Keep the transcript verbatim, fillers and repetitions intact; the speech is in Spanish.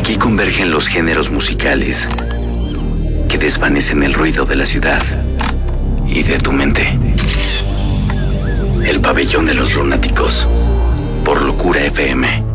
Aquí convergen los géneros musicales que desvanecen el ruido de la ciudad y de tu mente. El pabellón de los lunáticos, por Locura F M.